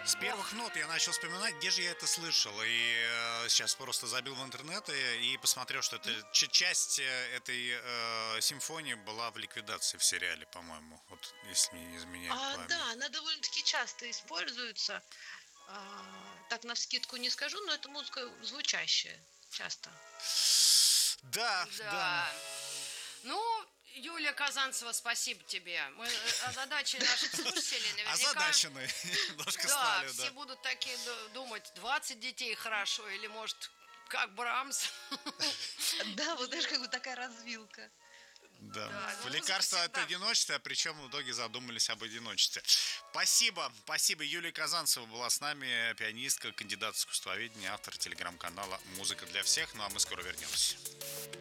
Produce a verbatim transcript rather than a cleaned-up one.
С первых нот я начал вспоминать, где же я это слышал. И э, сейчас просто забил в интернет и, и посмотрел, что это ч- часть э, этой э, симфонии была в ликвидации в сериале, по-моему. Вот, если не изменяет А, да, память. она довольно-таки часто используется. А, так навскидку не скажу, но это музыка звучащая часто. Да, да. Да. Ну, Юлия Казанцева, спасибо тебе. Мы э, озадачили наших слушателей. Наверняка, Озадаченные немножко да, стали, все да. будут такие ду- думать, двадцать детей хорошо, или, может, как Брамс. Да, вот знаешь, как бы такая развилка. Да. Да, ну, В музыка лекарство от всегда. одиночества, причем в итоге задумались об одиночестве. Спасибо, спасибо. Юлия Казанцева была с нами, пианистка, кандидат искусствоведения, автор телеграм-канала «Музыка для всех». Ну а мы скоро вернемся.